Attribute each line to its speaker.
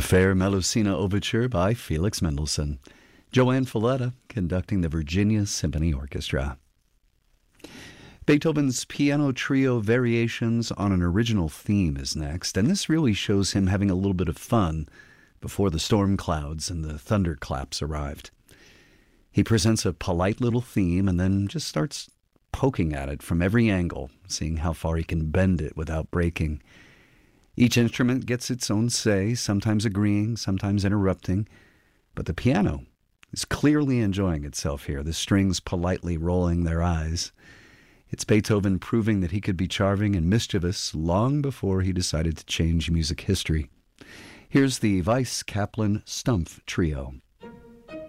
Speaker 1: Fair Melusina Overture by Felix Mendelssohn. Joanne Falletta conducting the Virginia Symphony Orchestra. Beethoven's Piano Trio Variations on an Original Theme is next, and this really shows him having a little bit of fun before the storm clouds and the thunderclaps arrived. He presents a polite little theme and then just starts poking at it from every angle, seeing how far he can bend it without breaking. Each instrument gets its own say, sometimes agreeing, sometimes interrupting, but the piano is clearly enjoying itself here, the strings politely rolling their eyes. It's Beethoven proving that he could be charming and mischievous long before he decided to change music history. Here's the Weiss-Kaplan Stumpf Trio.